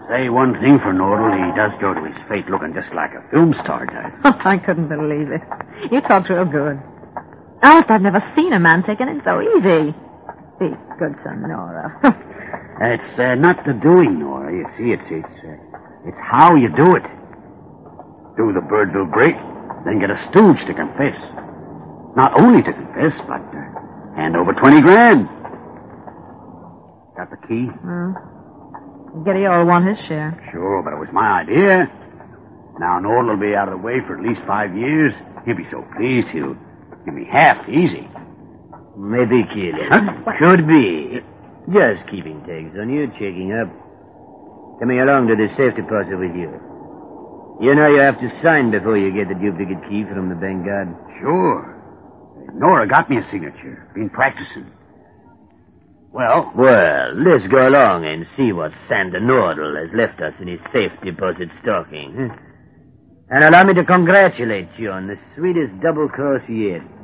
Say one thing for Nordal. He does go to his fate looking just like a film star does. I couldn't believe it. You talked real good. Alice, I've never seen a man taking it so easy. Be good son, Nora. It's not the doing, Nora. You see, it's how you do it. Do the Birdville break, then get a stooge to confess. Not only to confess, but hand over 20 grand. Got the key? Geddy will want his share. Sure, but it was my idea. Now Nordal will be out of the way for at least 5 years. He'll be so pleased he'll give me half easy. Maybe kill him. Could be. Just keeping tags on you, checking up. Coming along to the safe deposit with you. You know you have to sign before you get the duplicate key from the bank guard. Sure. Nora got me a signature. Been practicing. Well, let's go along and see what Sander Nordal has left us in his safe deposit stocking. And allow me to congratulate you on the sweetest double cross yet.